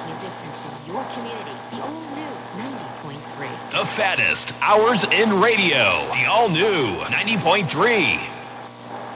making a difference in your community. The all-new 90.3. The fattest hours in radio. The all-new 90.3.